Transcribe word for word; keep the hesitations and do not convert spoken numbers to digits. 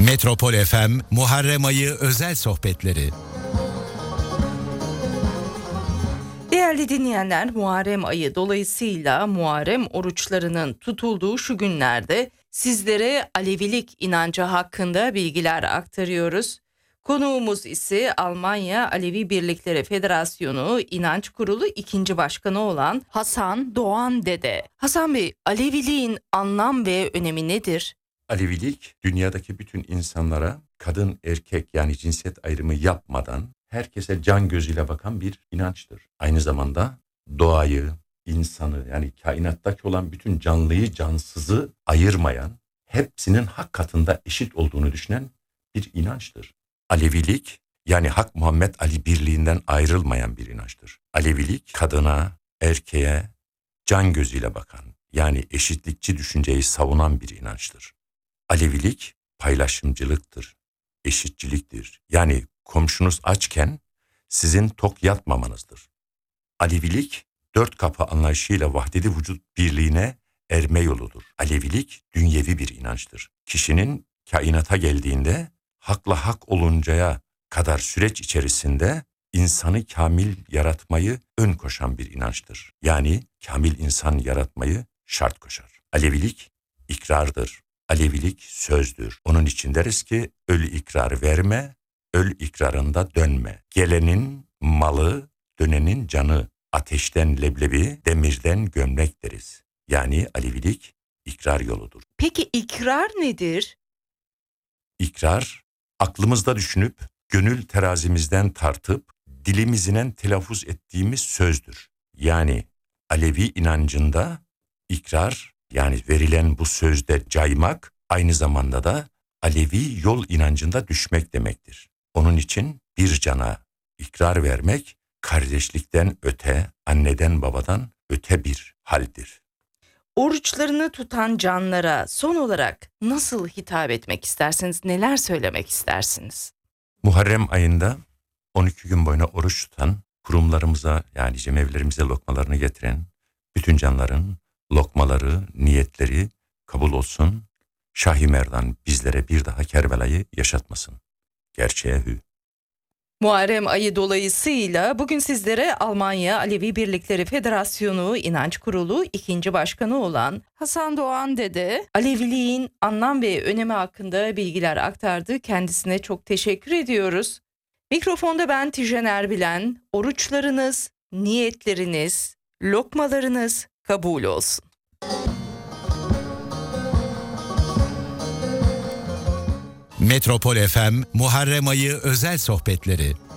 Metropol F M Muharrem Ayı özel sohbetleri. Değerli dinleyenler, Muharrem Ayı dolayısıyla Muharrem oruçlarının tutulduğu şu günlerde sizlere Alevilik inancı hakkında bilgiler aktarıyoruz. Konuğumuz ise Almanya Alevi Birlikleri Federasyonu İnanç Kurulu ikinci Başkanı olan Hasan Doğan Dede. Hasan Bey, Aleviliğin anlam ve önemi nedir? Alevilik, dünyadaki bütün insanlara kadın erkek yani cinsiyet ayrımı yapmadan herkese can gözüyle bakan bir inançtır. Aynı zamanda doğayı, insanı yani kainattaki olan bütün canlıyı cansızı ayırmayan, hepsinin hak katında eşit olduğunu düşünen bir inançtır. Alevilik yani Hak Muhammed Ali birliğinden ayrılmayan bir inançtır. Alevilik kadına, erkeğe can gözüyle bakan yani eşitlikçi düşünceyi savunan bir inançtır. Alevilik paylaşımcılıktır, eşitçiliktir. Yani komşunuz açken sizin tok yatmamanızdır. Alevilik dört kapı anlayışıyla vahdedi vücut birliğine erme yoludur. Alevilik dünyevi bir inançtır. Kişinin kainata geldiğinde hakla hak oluncaya kadar süreç içerisinde insanı kamil yaratmayı ön koşan bir inançtır. Yani kamil insan yaratmayı şart koşar. Alevilik ikrardır. Alevilik sözdür. Onun için deriz ki öl ikrar verme, öl ikrarında dönme. Gelenin malı, dönenin canı. Ateşten leblebi, demirden gömlek deriz. Yani Alevilik ikrar yoludur. Peki ikrar nedir? İkrar, aklımızda düşünüp, gönül terazimizden tartıp, dilimizden telaffuz ettiğimiz sözdür. Yani Alevi inancında ikrar, yani verilen bu sözde caymak, aynı zamanda da Alevi yol inancında düşmek demektir. Onun için bir cana ikrar vermek, kardeşlikten öte, anneden babadan öte bir haldir. Oruçlarını tutan canlara son olarak nasıl hitap etmek istersiniz, neler söylemek istersiniz? Muharrem ayında on iki gün boyunca oruç tutan, kurumlarımıza yani cemevlerimize lokmalarını getiren bütün canların lokmaları, niyetleri kabul olsun. Şah-ı Merdan bizlere bir daha Kerbela'yı yaşatmasın. Gerçeğe hü. Muharrem ayı dolayısıyla bugün sizlere Almanya Alevi Birlikleri Federasyonu İnanç Kurulu ikinci Başkanı olan Hasan Doğan Dede, Aleviliğin anlam ve önemi hakkında bilgiler aktardı. Kendisine çok teşekkür ediyoruz. Mikrofonda ben Tijen Erbilen. Oruçlarınız, niyetleriniz, lokmalarınız kabul olsun. Metropol F M Muharrem Ayı özel sohbetleri.